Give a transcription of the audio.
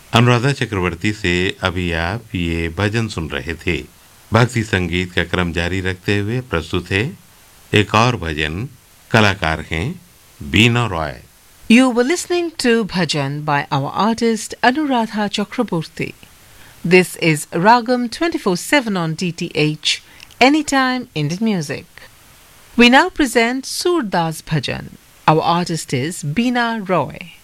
अनुराधा चक्रवर्ती से अभी आप ये भजन सुन रहे थे। भक्ति संगीत का क्रम जारी रखते हुए प्रस्तुत है एक और भजन। कलाकार हैं बीना Roy. You were listening to Bhajan by our artist Anuradha Chakraborty. This is Ragam 24/7 on DTH, Anytime Indian Music. We now present Surdas Bhajan. Our artist is Beena Roy.